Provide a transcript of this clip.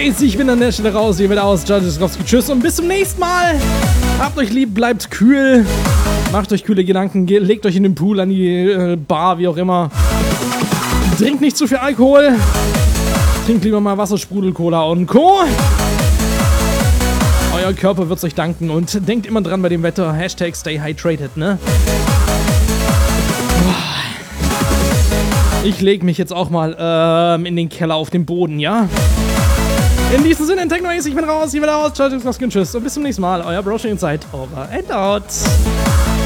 Techno-AC, ich bin an der Stelle raus, hier wieder aus. Tschüss und bis zum nächsten Mal. Habt euch lieb, bleibt kühl. Macht euch kühle Gedanken, legt euch in den Pool, an die Bar, wie auch immer. Trinkt nicht zu viel Alkohol. Trinkt lieber mal Wasser, Sprudel, Cola und Co. Euer Körper wird's euch danken und denkt immer dran bei dem Wetter. Hashtag stay hydrated, ne? Ich leg mich jetzt auch mal in den Keller auf den Boden, ja? In diesem Sinne, Techno-AC, ich bin raus, hier wieder aus. Tschüss und bis zum nächsten Mal. Euer Broshi Inside. Over and out.